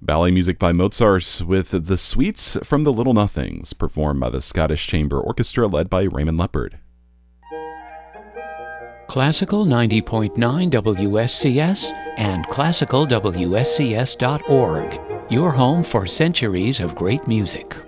Ballet music by Mozart with the Suites from the Little Nothings, performed by the Scottish Chamber Orchestra led by Raymond Leppard. Classical 90.9 WSCS and classicalwscs.org, your home for centuries of great music.